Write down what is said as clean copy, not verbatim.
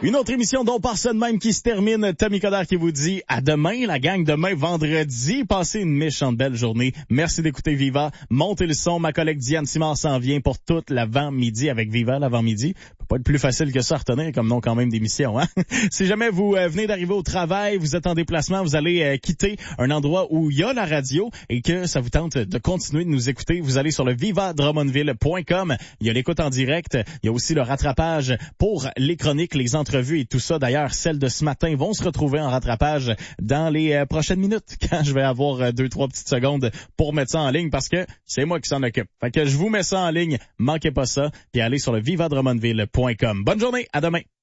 Une autre émission dont par ça de même qui se termine. Tommy Coderre qui vous dit à demain, la gang, demain vendredi. Passez une méchante belle journée. Merci d'écouter Viva. Montez le son. Ma collègue Diane Simard s'en vient pour toute l'avant-midi avec Viva, l'avant-midi. Peut pas être plus facile que ça à retenir comme nom quand même d'émission, hein? Si jamais vous venez d'arriver au travail, vous êtes en déplacement, vous allez quitter un endroit où il y a la radio et que ça vous tente de continuer de nous écouter, vous allez sur le vivadrummondville.com. Il y a l'écoute en direct. Il y a aussi le rattrapage pour les chroniques, les entrevues et tout ça. D'ailleurs, celles de ce matin vont se retrouver en rattrapage dans les prochaines minutes quand je vais avoir 2-3 petites secondes pour mettre ça en ligne parce que c'est moi qui s'en occupe. Fait que je vous mets ça en ligne, manquez pas ça, puis allez sur le vivadrummondville.com. Bonne journée, à demain.